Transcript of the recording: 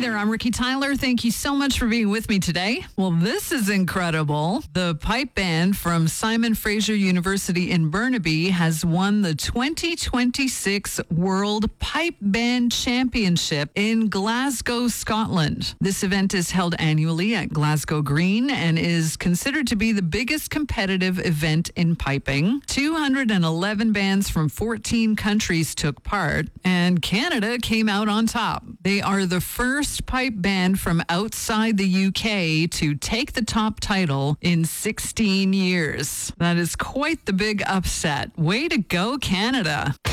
there, I'm Ricky Tyler. Thank you so much for being with me today. Well, this is incredible. The pipe band from Simon Fraser University in Burnaby has won the 2026 World Pipe Band Championship in Glasgow, Scotland. This event is held annually at Glasgow Green and is considered to be the biggest competitive event in piping. 211 bands from 14 countries took part, and Canada came out on top. They are the first pipe band from outside the UK to take the top title in 16 years. That is quite the big upset. Way to go, Canada.